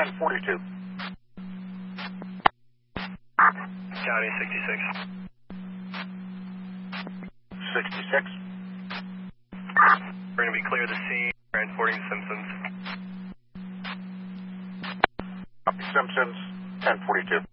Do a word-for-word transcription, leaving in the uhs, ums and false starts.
ten forty-two. County sixty-six. sixty-six. We're going to be clear of the scene, transporting Simpsons. Copy Simpsons, ten forty-two.